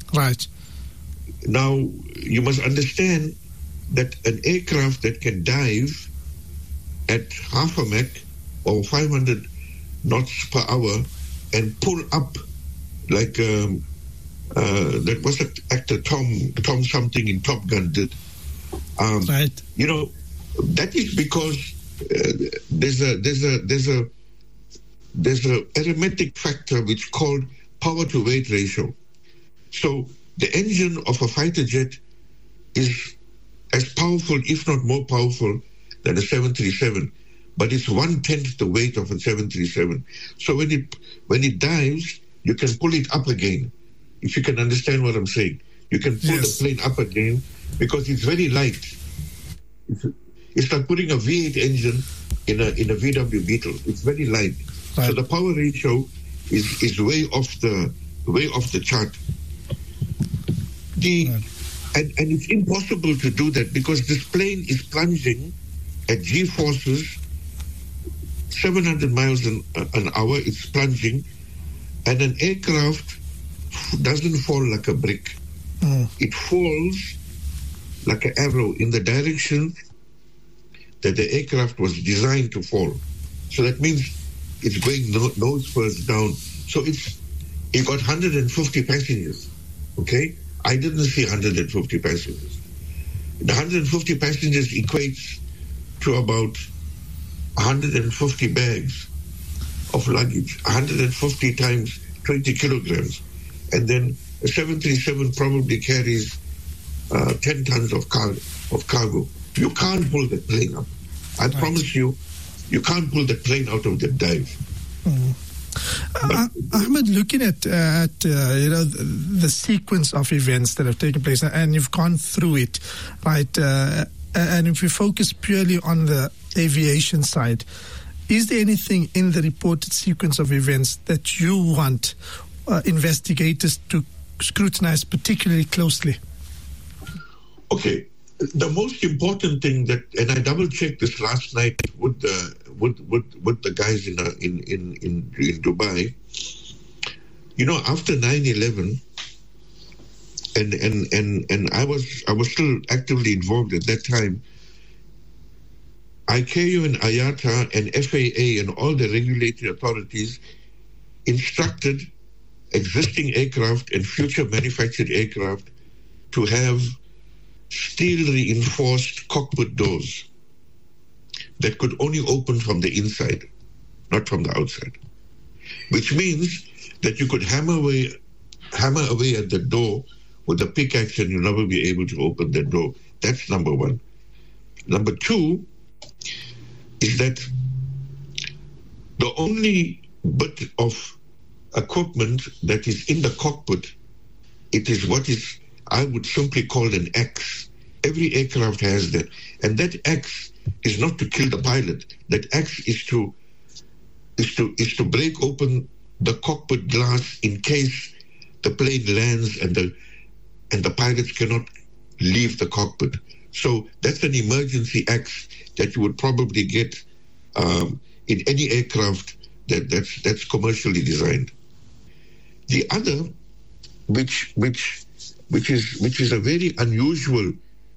Right. Now, you must understand that an aircraft that can dive at half a Mach or 500 knots per hour and pull up like that was the actor Tom something in Top Gun did. Right. You know, that is because there's a arithmetic factor which called power to weight ratio. So the engine of a fighter jet is as powerful, if not more powerful, than a 737, but it's 1/10 the weight of a 737. So when it dives, you can pull it up again. If you can understand what I'm saying, you can pull the plane up again because it's very light. It's like putting a V8 engine in a VW Beetle. It's very light. Right. So the power ratio is way off the chart. And it's impossible to do that because this plane is plunging at G forces 700 miles an hour. It's plunging, and an aircraft doesn't fall like a brick. It falls like an arrow in the direction that the aircraft was designed to fall. So that means it's going nose first down. So it got 150 passengers. Okay, I didn't see 150 passengers. The 150 passengers equates to about 150 bags of luggage, 150 times 20 kilograms. And then a 737 probably carries 10 tons of cargo. You can't pull the plane up. I promise you, you can't pull the plane out of the dive. Ahmed, looking at the sequence of events that have taken place, and you've gone through it, right? And if we focus purely on the aviation side, is there anything in the reported sequence of events that you want investigators to scrutinize particularly closely? Okay, the most important thing that, and I double-checked this last night with the guys in Dubai. You know, after 9/11, and I was still actively involved at that time. ICAO and IATA and FAA and all the regulatory authorities instructed existing aircraft and future manufactured aircraft to have steel reinforced cockpit doors that could only open from the inside, not from the outside. Which means that you could hammer away at the door with a pickaxe and you'll never be able to open the door. That's number one. Number two is that the only bit of equipment that is in the cockpit, it is what is, I would simply call an axe. Every aircraft has that. And that axe is not to kill the pilot. That axe is to break open the cockpit glass in case the plane lands and the pilots cannot leave the cockpit. So that's an emergency axe that you would probably get in any aircraft that's commercially designed. The other, which is a very unusual,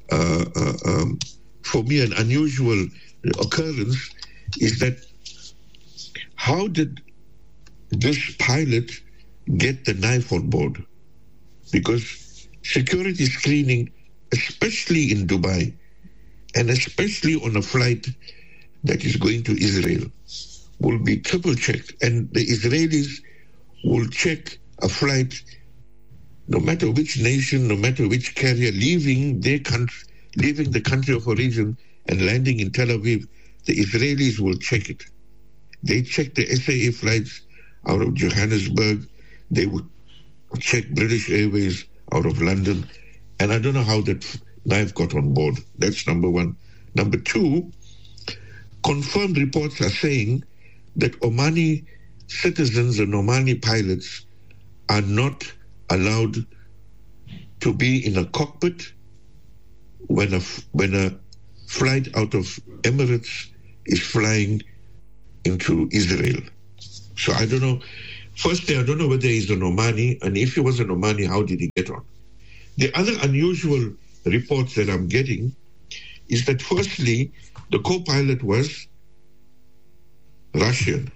for me, an unusual occurrence, is that how did this pilot get the knife on board? Because security screening, especially in Dubai, and especially on a flight that is going to Israel, will be triple checked. And the Israelis will check a flight, no matter which nation, no matter which carrier, leaving the country of origin and landing in Tel Aviv. The Israelis will check it. They check the SAA flights out of Johannesburg. They would check British Airways out of London. And I don't know how that knife got on board. That's number one. Number two, confirmed reports are saying that Omani citizens and Omani pilots are not allowed to be in a cockpit when a flight out of Emirates is flying into Israel. So I don't know Firstly, I don't know whether he's an Omani, and if he was an Omani, how did he get on? The other unusual reports that I'm getting is that firstly, the co-pilot was Russian,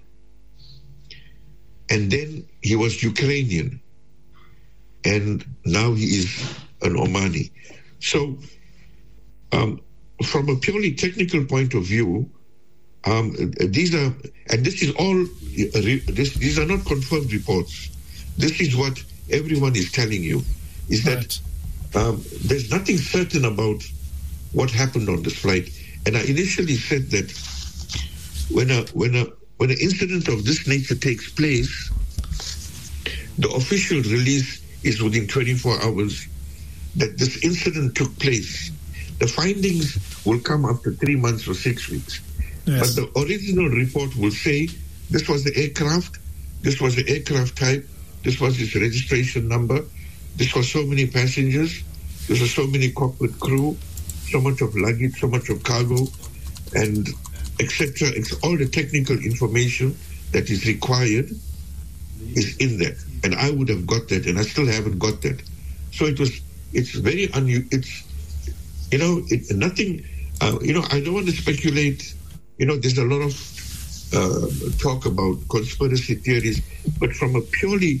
and then he was Ukrainian, and now he is an Omani. So, from a purely technical point of view, these are, and this is all, these are not confirmed reports. This is what everyone is telling you, is that there's nothing certain about what happened on this flight. And I initially said that when an incident of this nature takes place, the official release is within 24 hours that this incident took place. The findings will come after 3 months or 6 weeks. Yes. But the original report will say this was the aircraft, this was the aircraft type, this was its registration number, this was so many passengers, this was so many corporate crew, so much of luggage, so much of cargo, and etc. It's all the technical information that is required is in that. And I would have got that, and I still haven't got that. So it's very nothing, I don't want to speculate. There's a lot of talk about conspiracy theories, but from a purely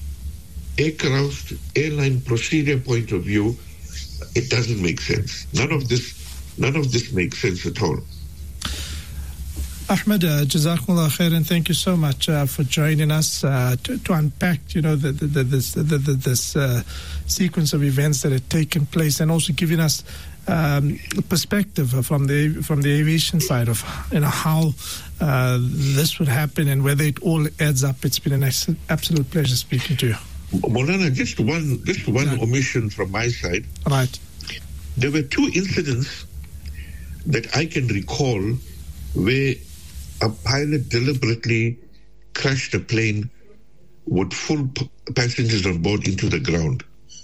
airline procedure point of view, it doesn't make sense. None of this makes sense at all. Ahmed, Jazakumullah khair, and thank you so much for joining us to unpack, this sequence of events that had taken place, and also giving us perspective from the aviation side of how this would happen and whether it all adds up. It's been an absolute pleasure speaking to you. Maulana, just one omission from my side. Right. There were 2 incidents that I can recall where a pilot deliberately crashed a plane with full passengers on board into the ground.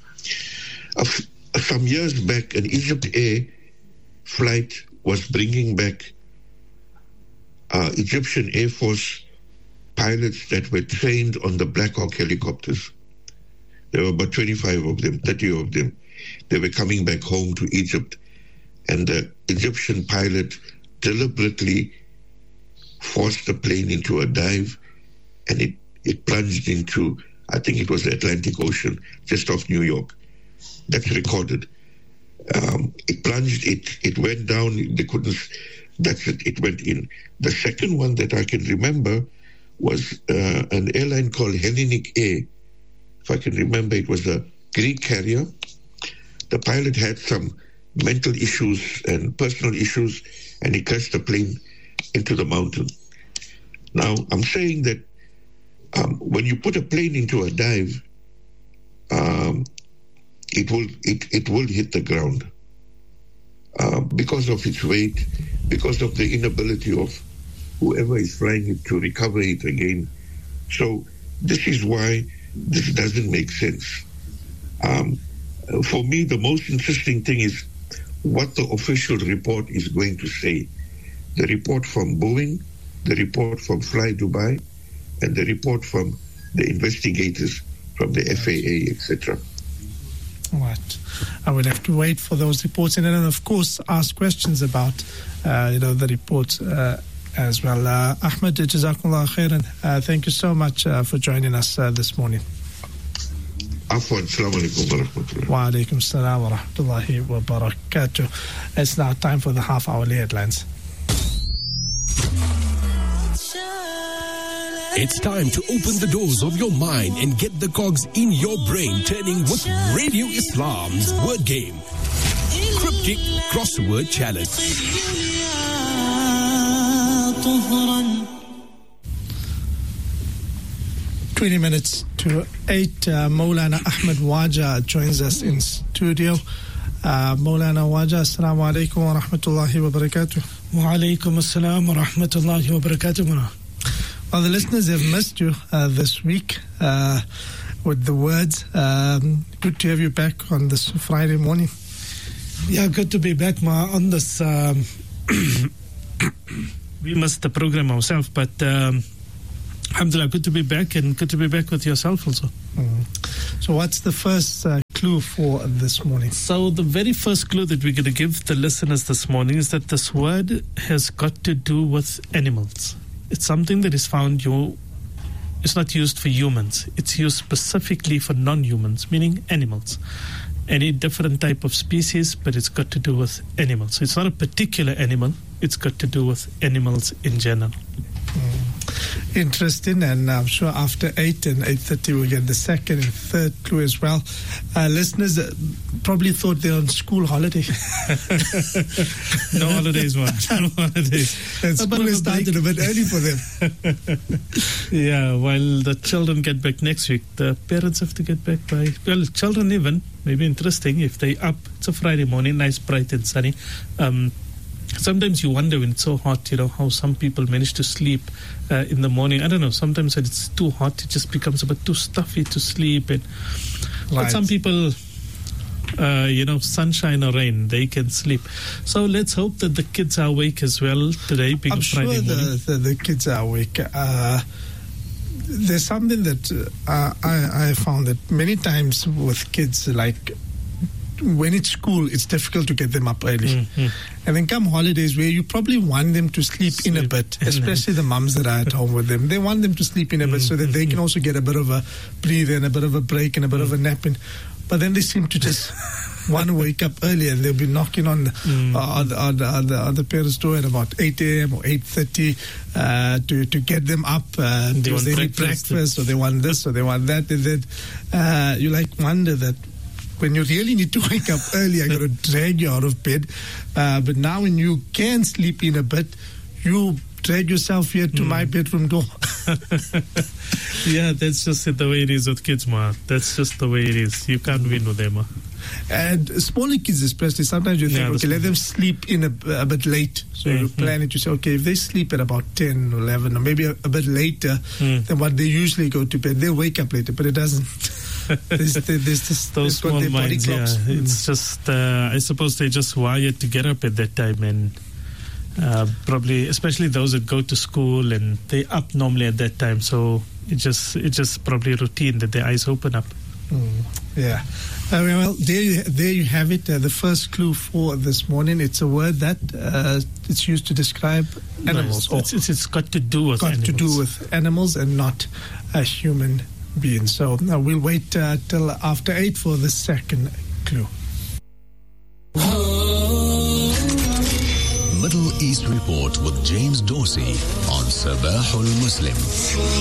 Some years back, an Egypt Air flight was bringing back Egyptian Air Force pilots that were trained on the Black Hawk helicopters. There were about 25 of them, 30 of them. They were coming back home to Egypt. And the Egyptian pilot deliberately forced the plane into a dive, and it plunged into, I think it was the Atlantic Ocean, just off New York. That's recorded. It plunged, it went down, they couldn't, that's it, it went in. The second one that I can remember was an airline called Hellenic Air. If I can remember, it was a Greek carrier. The pilot had some mental issues and personal issues, and he crashed the plane into the mountain. Now, I'm saying that when you put a plane into a dive, it will hit the ground because of its weight, because of the inability of whoever is flying it to recover it again. So this is why this doesn't make sense. For me, the most interesting thing is what the official report is going to say. The report from Boeing, the report from Fly Dubai, and the report from the investigators from the FAA, etc. Right. I would have to wait for those reports, and then, of course, ask questions about, the reports as well. Ahmed, Jazakumullah khairan. Thank you so much for joining us this morning. Afwan, assalamu alaikum wa rahmatullah. Wa alaikum assalam wa rahmatullahi wa barakatuh. It's now time for the half-hourly headlines. It's time to open the doors of your mind and get the cogs in your brain turning with Radio Islam's Word Game. Cryptic Crossword Challenge. 20 minutes to 8. Maulana Ahmed Waja joins us in studio. Maulana Waja, assalamu alaikum wa rahmatullahi wa barakatuh. Wa alaikum assalam wa rahmatullahi wa barakatuh. Well, the listeners have missed you this week with the words. Good to have you back on this Friday morning. Yeah, good to be back, Ma, on this. We missed the program ourselves, but Alhamdulillah, good to be back, and good to be back with yourself also. So what's the first clue for this morning? So the very first clue that we're going to give the listeners this morning is that this word has got to do with animals. It's something that is found, it's not used for humans. It's used specifically for non-humans, meaning animals. Any different type of species, but it's got to do with animals. So it's not a particular animal. It's got to do with animals in general. Interesting, and I'm sure after 8 and 8:30 we'll get the second and third clue as well. Listeners probably thought they're on school holiday. No holidays, man. No holidays. And school has started a bit early for them. Yeah, while the children get back next week, the parents have to get back by, well, children even, maybe interesting, if they up, it's a Friday morning, nice, bright and sunny. Sometimes you wonder when it's so hot, how some people manage to sleep in the morning. I don't know, sometimes when it's too hot, it just becomes a bit too stuffy to sleep. But some people, sunshine or rain, they can sleep. So let's hope that the kids are awake as well today, being I'm Friday sure morning. the kids are awake. There's something that I found that many times with kids, like when it's school, it's difficult to get them up early. And then come holidays where you probably want them to sleep in a bit, especially the mums that are at home with them. They want them to sleep in a bit so that they can also get a bit of a breather and a bit of a break and a bit of a nap in. But then they seem to just want to wake up early, and they'll be knocking on the parents' door at about 8 a.m. or 8:30 to get them up. Because they need breakfast, or they want this, or they want that. And then you wonder that when you really need to wake up early, I got to drag you out of bed. But now when you can sleep in a bit, you drag yourself here to my bedroom door. Yeah, that's just the way it is with kids, ma. That's just the way it is. You can't win with them, ma. And smaller kids especially, sometimes you think, okay, let them sleep in a bit late. So you plan it to say, okay, if they sleep at about 10, 11, or maybe a bit later than what they usually go to bed, they'll wake up later, but it doesn't. There's those small minds, yeah. It's just, I suppose they're just wired to get up at that time, and probably, especially those that go to school and they up normally at that time. So it's just probably routine that their eyes open up. Yeah. Well, there you have it. The first clue for this morning. It's a word that it's used to describe animals. No, it's got to do with animals. Got to do with animals and not a human being. So we'll wait till after 8 for the second clue. Middle East Report with James Dorsey on Sabahul Muslim.